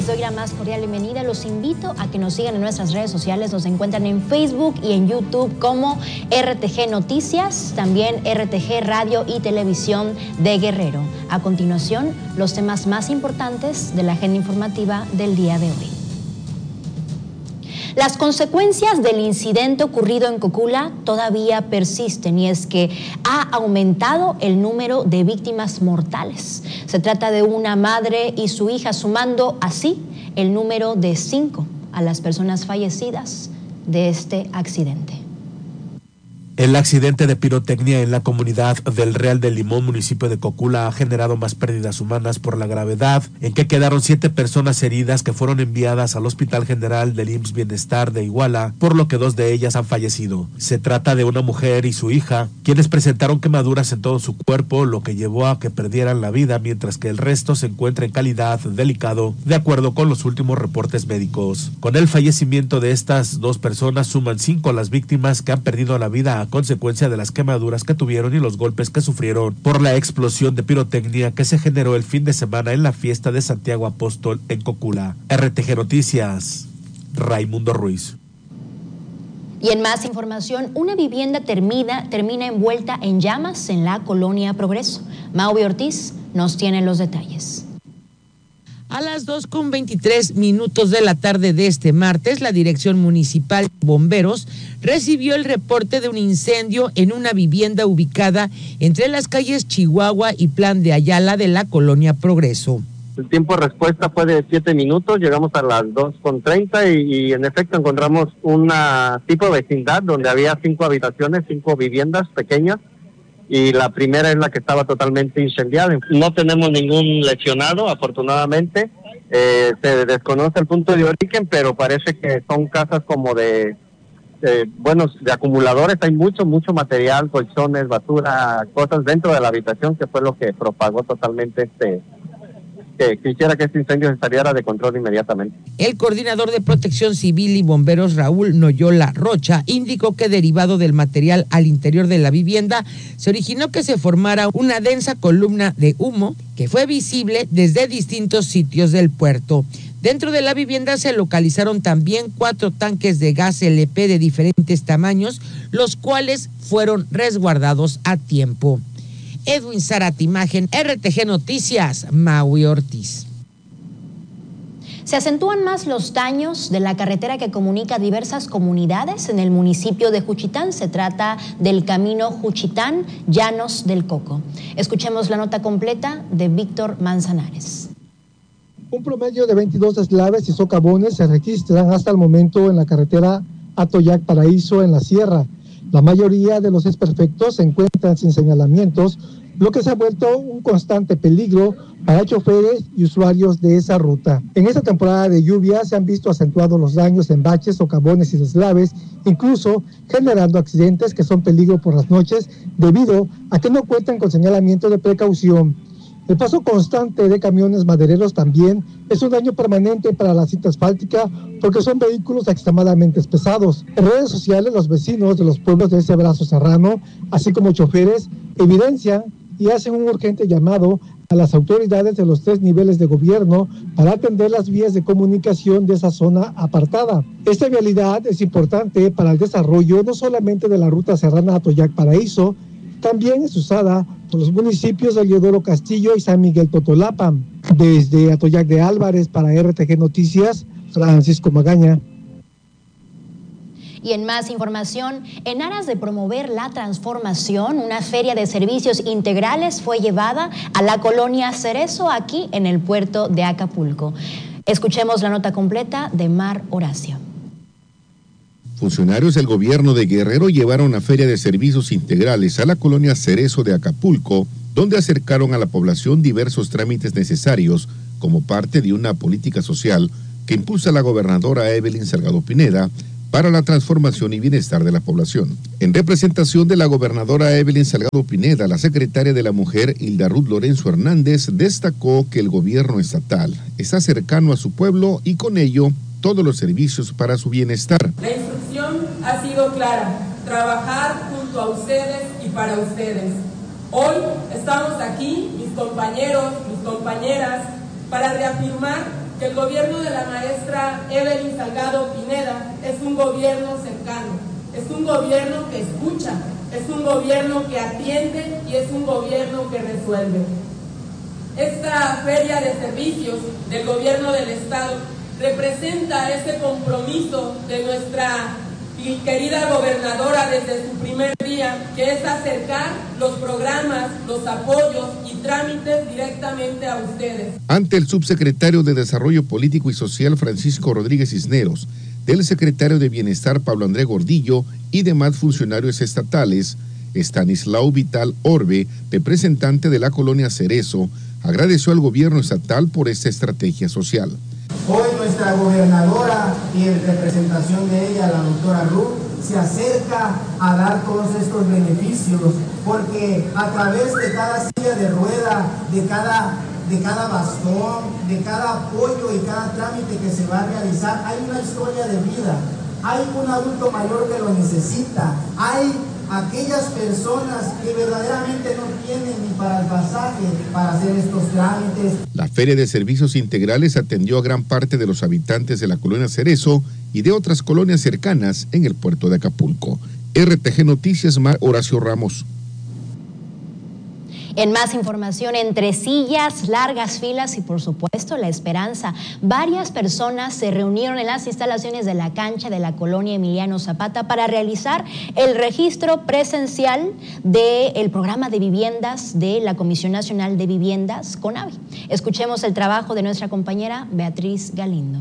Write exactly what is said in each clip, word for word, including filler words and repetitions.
les doy la más cordial bienvenida. Los invito a que nos sigan en nuestras redes sociales. Nos encuentran en Facebook y en YouTube como R T G Noticias, también R T G Radio y Televisión de Guerrero. A continuación, los temas más importantes de la agenda informativa del día de hoy. Las consecuencias del incidente ocurrido en Cocula todavía persisten y es que ha aumentado el número de víctimas mortales. Se trata de una madre y su hija, sumando así el número de cinco a las personas fallecidas de este accidente. El accidente de pirotecnia en la comunidad del Real del Limón, municipio de Cocula, ha generado más pérdidas humanas por la gravedad en que quedaron siete personas heridas que fueron enviadas al Hospital General del I M S S Bienestar de Iguala, por lo que dos de ellas han fallecido. Se trata de una mujer y su hija, quienes presentaron quemaduras en todo su cuerpo, lo que llevó a que perdieran la vida, mientras que el resto se encuentra en calidad delicado, de acuerdo con los últimos reportes médicos. Con el fallecimiento de estas dos personas, suman cinco las víctimas que han perdido la vida a consecuencia de las quemaduras que tuvieron y los golpes que sufrieron por la explosión de pirotecnia que se generó el fin de semana en la fiesta de Santiago Apóstol en Cocula. R T G Noticias, Raimundo Ruiz. Y en más información, una vivienda termina, termina envuelta en llamas en la colonia Progreso. Maui Ortiz nos tiene los detalles. A las dos con veintitrés minutos de la tarde de este martes, la Dirección Municipal de Bomberos recibió el reporte de un incendio en una vivienda ubicada entre las calles Chihuahua y Plan de Ayala de la colonia Progreso. El tiempo de respuesta fue de siete minutos, llegamos a las dos con treinta y, y en efecto encontramos una tipo de vecindad donde había cinco habitaciones, cinco viviendas pequeñas. Y la primera es la que estaba totalmente incendiada. No tenemos ningún lesionado, afortunadamente. Eh, se desconoce el punto de origen, pero parece que son casas como de, de, bueno, de acumuladores. Hay mucho, mucho material, colchones, basura, cosas dentro de la habitación, que fue lo que propagó totalmente este... que quisiera que este incendio se saliera de control inmediatamente. El coordinador de Protección Civil y Bomberos, Raúl Noyola Rocha, indicó que derivado del material al interior de la vivienda, se originó que se formara una densa columna de humo que fue visible desde distintos sitios del puerto. Dentro de la vivienda se localizaron también cuatro tanques de gas L P de diferentes tamaños, los cuales fueron resguardados a tiempo. Edwin Zárate, imagen, R T G Noticias, Maui Ortiz. Se acentúan más los daños de la carretera que comunica diversas comunidades en el municipio de Juchitán. Se trata del camino Juchitán-Llanos del Coco. Escuchemos la nota completa de Víctor Manzanares. Un promedio de veintidós deslaves y socavones se registran hasta el momento en la carretera Atoyac-Paraíso en la sierra. La mayoría de los desperfectos se encuentran sin señalamientos, lo que se ha vuelto un constante peligro para choferes y usuarios de esa ruta. En esta temporada de lluvia se han visto acentuados los daños en baches, socavones y deslaves, incluso generando accidentes que son peligro por las noches debido a que no cuentan con señalamiento de precaución. El paso constante de camiones madereros también es un daño permanente para la cinta asfáltica porque son vehículos extremadamente pesados. En redes sociales, los vecinos de los pueblos de ese brazo serrano, así como choferes, evidencian y hacen un urgente llamado a las autoridades de los tres niveles de gobierno para atender las vías de comunicación de esa zona apartada. Esta vialidad es importante para el desarrollo no solamente de la ruta serrana Atoyac-Paraíso, también es usada por los municipios de Leodoro Castillo y San Miguel Totolapa. Desde Atoyac de Álvarez para R T G Noticias, Francisco Magaña. Y en más información, en aras de promover la transformación, una feria de servicios integrales fue llevada a la colonia Cerezo, aquí en el puerto de Acapulco. Escuchemos la nota completa de Mar Horacio. Funcionarios del gobierno de Guerrero llevaron una feria de servicios integrales a la colonia Cerezo de Acapulco, donde acercaron a la población diversos trámites necesarios como parte de una política social que impulsa la gobernadora Evelyn Salgado Pineda para la transformación y bienestar de la población. En representación de la gobernadora Evelyn Salgado Pineda, la secretaria de la Mujer, Hilda Ruth Lorenzo Hernández, destacó que el gobierno estatal está cercano a su pueblo y con ello todos los servicios para su bienestar. La instrucción ha sido clara, trabajar junto a ustedes y para ustedes. Hoy estamos aquí, mis compañeros, mis compañeras, para reafirmar que el gobierno de la maestra Evelyn Salgado Pineda es un gobierno cercano, es un gobierno que escucha, es un gobierno que atiende y es un gobierno que resuelve. Esta feria de servicios del gobierno del Estado representa ese compromiso de nuestra querida gobernadora desde su primer día, que es acercar los programas, los apoyos y trámites directamente a ustedes. Ante el subsecretario de Desarrollo Político y Social Francisco Rodríguez Cisneros, del secretario de Bienestar Pablo Andrés Gordillo y demás funcionarios estatales, Estanislao Vital Orbe, representante de la colonia Cerezo, agradeció al gobierno estatal por esta estrategia social. Hoy nuestra gobernadora y en representación de ella, la doctora Ruth, se acerca a dar todos estos beneficios, porque a través de cada silla de rueda, de cada, de cada bastón, de cada apoyo y cada trámite que se va a realizar, hay una historia de vida, hay un adulto mayor que lo necesita, hay aquellas personas que verdaderamente no tienen ni para el pasaje para hacer estos trámites. La Feria de Servicios Integrales atendió a gran parte de los habitantes de la colonia Cerezo y de otras colonias cercanas en el puerto de Acapulco. R T G Noticias, Mar Horacio Ramos. En más información, entre sillas, largas filas y por supuesto la esperanza, varias personas se reunieron en las instalaciones de la cancha de la colonia Emiliano Zapata para realizar el registro presencial del programa de viviendas de la Comisión Nacional de Viviendas, CONAVI. Escuchemos el trabajo de nuestra compañera Beatriz Galindo.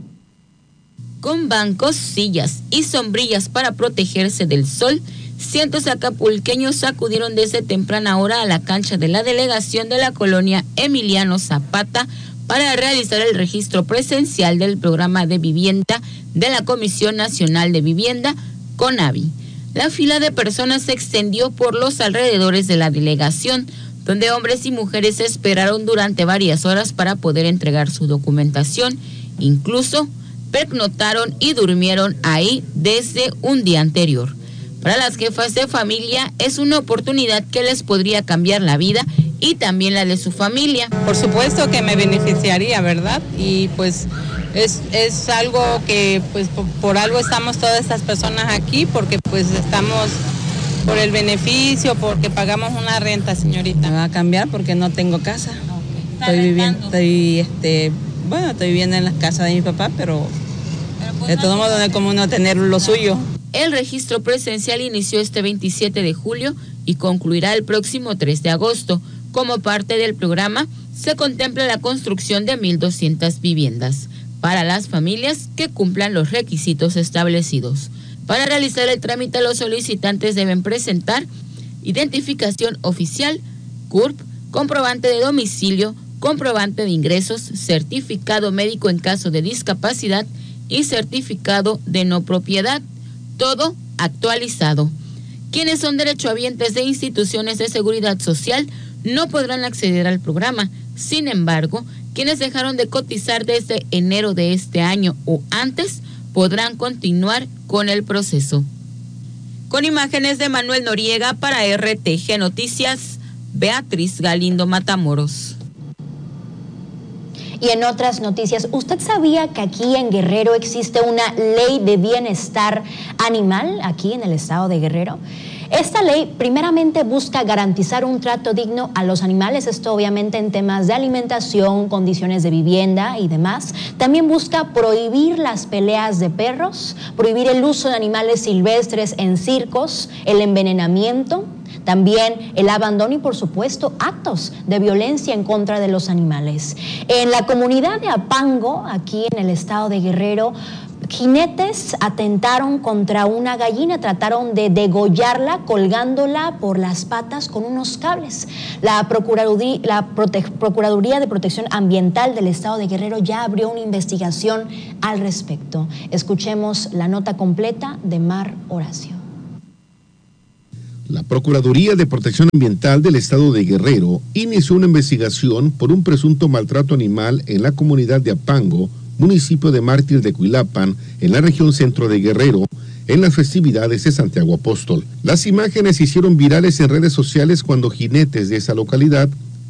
Con bancos, sillas y sombrillas para protegerse del sol, cientos de acapulqueños acudieron desde temprana hora a la cancha de la delegación de la colonia Emiliano Zapata para realizar el registro presencial del programa de vivienda de la Comisión Nacional de Vivienda, CONAVI. La fila de personas se extendió por los alrededores de la delegación, donde hombres y mujeres esperaron durante varias horas para poder entregar su documentación. Incluso pernoctaron y durmieron ahí desde un día anterior. Para las jefas de familia es una oportunidad que les podría cambiar la vida y también la de su familia. Por supuesto que me beneficiaría, ¿verdad? Y pues es, es algo que pues por, por algo estamos todas estas personas aquí, porque pues estamos por el beneficio, porque pagamos una renta, señorita. Me va a cambiar porque no tengo casa. Estoy viviendo, estoy, este, bueno, estoy viviendo en la casa de mi papá, pero, pero pues de todo modo no es como uno tener lo suyo. El registro presencial inició este veintisiete de julio y concluirá el próximo tres de agosto. Como parte del programa, se contempla la construcción de mil doscientas viviendas para las familias que cumplan los requisitos establecidos. Para realizar el trámite, los solicitantes deben presentar identificación oficial, C U R P, comprobante de domicilio, comprobante de ingresos, certificado médico en caso de discapacidad y certificado de no propiedad. Todo actualizado. Quienes son derechohabientes de instituciones de seguridad social no podrán acceder al programa. Sin embargo, quienes dejaron de cotizar desde enero de este año o antes podrán continuar con el proceso. Con imágenes de Manuel Noriega para R T G Noticias, Beatriz Galindo Matamoros. Y en otras noticias, ¿usted sabía que aquí en Guerrero existe una ley de bienestar animal, aquí en el estado de Guerrero? Esta ley primeramente busca garantizar un trato digno a los animales, esto obviamente en temas de alimentación, condiciones de vivienda y demás. También busca prohibir las peleas de perros, prohibir el uso de animales silvestres en circos, el envenenamiento, también el abandono y, por supuesto, actos de violencia en contra de los animales. En la comunidad de Apango, aquí en el estado de Guerrero, jinetes atentaron contra una gallina, trataron de degollarla colgándola por las patas con unos cables. La Procuraduría, la Prote- Procuraduría de Protección Ambiental del estado de Guerrero ya abrió una investigación al respecto. Escuchemos la nota completa de Mar Horacio. La Procuraduría de Protección Ambiental del Estado de Guerrero inició una investigación por un presunto maltrato animal en la comunidad de Apango, municipio de Mártir de Cuilapan, en la región centro de Guerrero, en las festividades de Santiago Apóstol. Las imágenes se hicieron virales en redes sociales cuando jinetes de esa localidad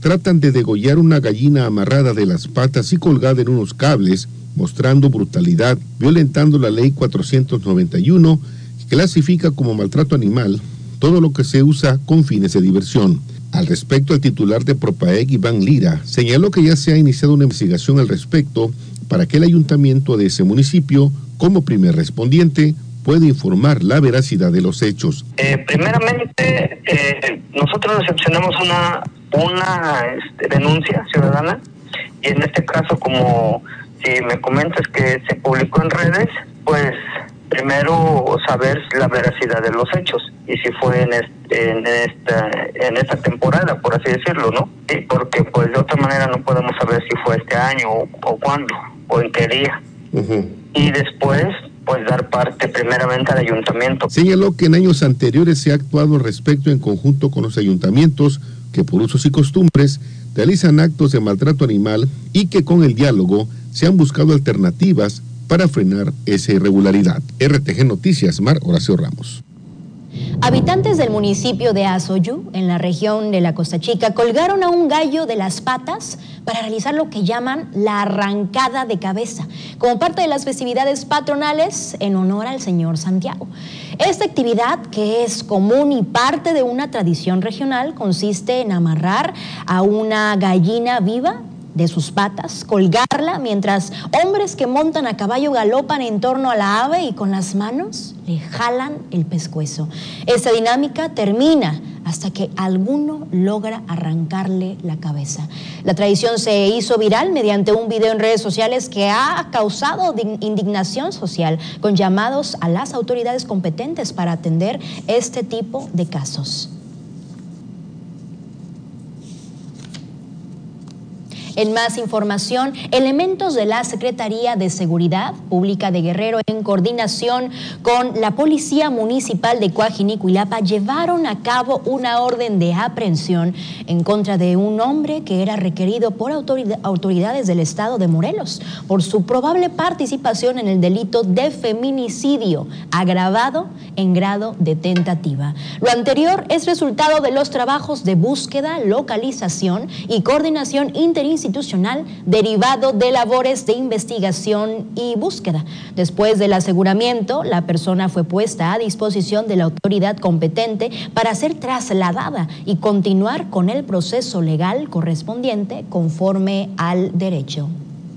tratan de degollar una gallina amarrada de las patas y colgada en unos cables, mostrando brutalidad, violentando la ley cuatrocientos noventa y uno, que clasifica como maltrato animal todo lo que se usa con fines de diversión. Al respecto, el titular de Propaec, Iván Lira, señaló que ya se ha iniciado una investigación al respecto para que el ayuntamiento de ese municipio, como primer respondiente, pueda informar la veracidad de los hechos. Eh, primeramente, eh, nosotros recepcionamos una, una este, denuncia ciudadana, y en este caso, como si me comentas que se publicó en redes, pues primero saber la veracidad de los hechos y si fue en, este, en esta en esta temporada, por así decirlo, ¿no? Sí, porque pues de otra manera no podemos saber si fue este año o, o cuándo o en qué día. Uh-huh. Y después pues dar parte primeramente al ayuntamiento. Señaló que en años anteriores se ha actuado al respecto en conjunto con los ayuntamientos que por usos y costumbres realizan actos de maltrato animal y que con el diálogo se han buscado alternativas para frenar esa irregularidad. R T G Noticias, Mar Horacio Ramos. Habitantes del municipio de Azoyú, en la región de la Costa Chica, colgaron a un gallo de las patas para realizar lo que llaman la arrancada de cabeza, como parte de las festividades patronales en honor al Señor Santiago. Esta actividad, que es común y parte de una tradición regional, consiste en amarrar a una gallina viva de sus patas, colgarla mientras hombres que montan a caballo galopan en torno a la ave y con las manos le jalan el pescuezo. Esta dinámica termina hasta que alguno logra arrancarle la cabeza. La tradición se hizo viral mediante un video en redes sociales que ha causado indignación social, con llamados a las autoridades competentes para atender este tipo de casos. En más información, elementos de la Secretaría de Seguridad Pública de Guerrero, en coordinación con la Policía Municipal de Coajinicuilapa, llevaron a cabo una orden de aprehensión en contra de un hombre que era requerido por autoridades del estado de Morelos por su probable participación en el delito de feminicidio agravado en grado de tentativa. Lo anterior es resultado de los trabajos de búsqueda, localización y coordinación interinstitucional derivado de labores de investigación y búsqueda. Después del aseguramiento, la persona fue puesta a disposición de la autoridad competente para ser trasladada y continuar con el proceso legal correspondiente conforme al derecho.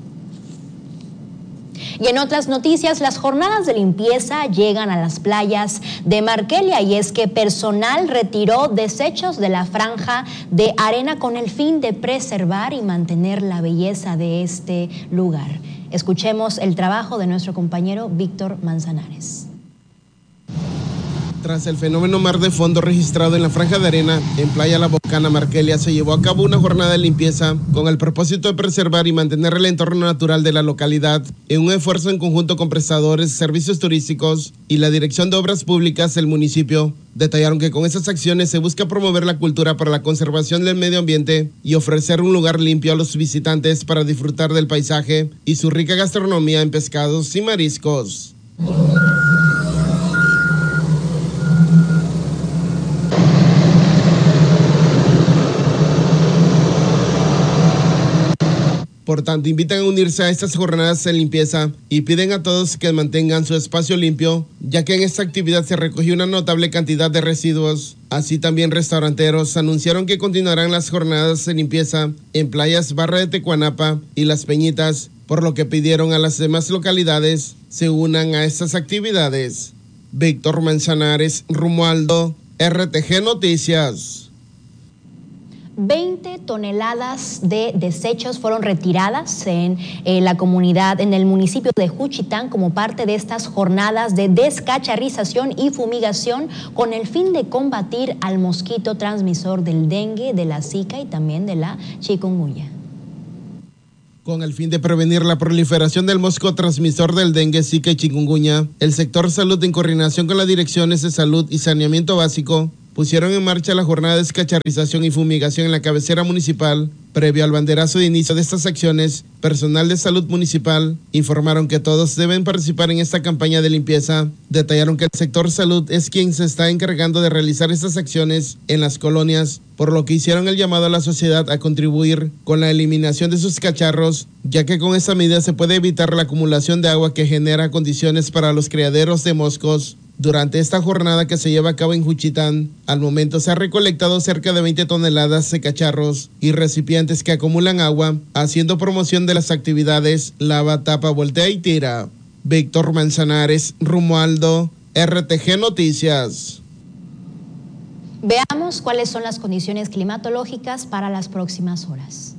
Y en otras noticias, las jornadas de limpieza llegan a las playas de Markelia, y es que personal retiró desechos de la franja de arena con el fin de preservar y mantener la belleza de este lugar. Escuchemos el trabajo de nuestro compañero Víctor Manzanares. Tras el fenómeno mar de fondo registrado en la franja de arena en Playa La Bocana, Markelia, se llevó a cabo una jornada de limpieza con el propósito de preservar y mantener el entorno natural de la localidad, en un esfuerzo en conjunto con prestadores, servicios turísticos y la Dirección de Obras Públicas del municipio. Detallaron que con esas acciones se busca promover la cultura para la conservación del medio ambiente y ofrecer un lugar limpio a los visitantes para disfrutar del paisaje y su rica gastronomía en pescados y mariscos. Por tanto, invitan a unirse a estas jornadas de limpieza y piden a todos que mantengan su espacio limpio, ya que en esta actividad se recogió una notable cantidad de residuos. Así también restauranteros anunciaron que continuarán las jornadas de limpieza en playas Barra de Tecuanapa y Las Peñitas, por lo que pidieron a las demás localidades se unan a estas actividades. Víctor Manzanares, Romualdo, R T G Noticias. veinte toneladas de desechos fueron retiradas en eh, la comunidad, en el municipio de Juchitán, como parte de estas jornadas de descacharrización y fumigación con el fin de combatir al mosquito transmisor del dengue, de la zika y también de la chikungunya. Con el fin de prevenir la proliferación del mosco transmisor del dengue, zika y chikungunya, el sector salud, en coordinación con las direcciones de salud y saneamiento básico, pusieron en marcha la jornada de descacharrización y fumigación en la cabecera municipal. Previo al banderazo de inicio de estas acciones, personal de salud municipal informaron que todos deben participar en esta campaña de limpieza. Detallaron que el sector salud es quien se está encargando de realizar estas acciones en las colonias, por lo que hicieron el llamado a la sociedad a contribuir con la eliminación de sus cacharros, ya que con esta medida se puede evitar la acumulación de agua que genera condiciones para los criaderos de moscos. Durante esta jornada que se lleva a cabo en Juchitán, al momento se ha recolectado cerca de veinte toneladas de cacharros y recipientes que acumulan agua, haciendo promoción de las actividades Lava, Tapa, Voltea y Tira. Víctor Manzanares, Romualdo, R T G Noticias. Veamos cuáles son las condiciones climatológicas para las próximas horas.